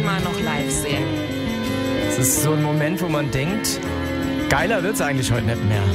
mal noch live sehen. Es ist so ein Moment, wo man denkt, geiler wird's eigentlich heute nicht mehr.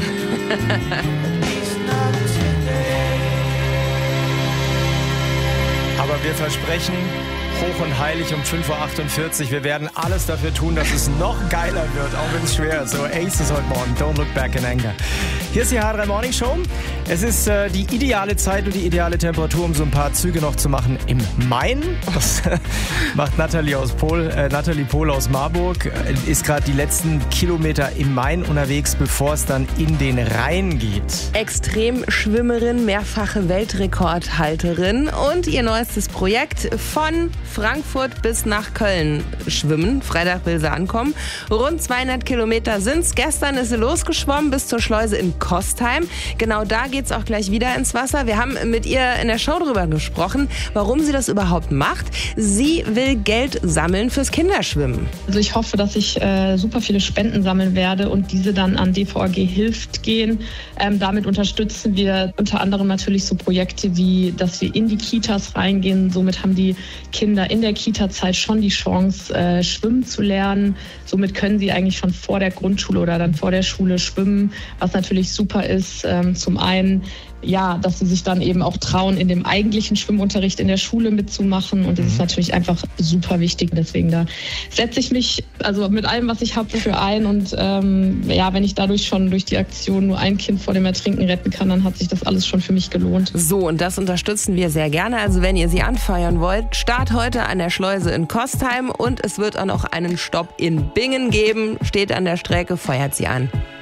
Aber wir versprechen, hoch und heilig um 5.48 Uhr. Wir werden alles dafür tun, dass es noch geiler wird, auch wenn es schwer ist. So, Aces heute Morgen. Don't look back in anger. Hier ist die H3 Morning Show. Es ist die ideale Zeit und die ideale Temperatur, um so ein paar Züge noch zu machen im Main. Das macht Nathalie Pohl aus Marburg. Ist gerade die letzten Kilometer im Main unterwegs, bevor es dann in den Rhein geht. Extremschwimmerin, mehrfache Weltrekordhalterin und ihr neuestes Projekt von Frankfurt bis nach Köln schwimmen. Freitag will sie ankommen. Rund 200 Kilometer sind's. Gestern ist sie losgeschwommen bis zur Schleuse in Kostheim. Genau da geht's auch gleich wieder ins Wasser. Wir haben mit ihr in der Show drüber gesprochen, warum sie das überhaupt macht. Sie will Geld sammeln fürs Kinderschwimmen. Also ich hoffe, dass ich super viele Spenden sammeln werde und diese dann an DVAG Hilft gehen. Damit unterstützen wir unter anderem natürlich so Projekte wie, dass wir in die Kitas reingehen. Somit haben die Kinder in der Kita-Zeit schon die Chance, schwimmen zu lernen. Somit können sie eigentlich schon vor der Grundschule oder dann vor der Schule schwimmen, was natürlich super ist. Zum einen, ja, dass sie sich dann eben auch trauen, in dem eigentlichen Schwimmunterricht in der Schule mitzumachen. Und das ist natürlich einfach super wichtig. Deswegen da setze ich mich also mit allem, was ich habe, dafür ein. Und ja, wenn ich dadurch schon durch die Aktion nur ein Kind vor dem Ertrinken retten kann, dann hat sich das alles schon für mich gelohnt. So, und das unterstützen wir sehr gerne. Also wenn ihr sie anfeuern wollt, Start heute an der Schleuse in Kostheim und es wird auch noch einen Stopp in Bingen geben. Steht an der Strecke, feuert sie an.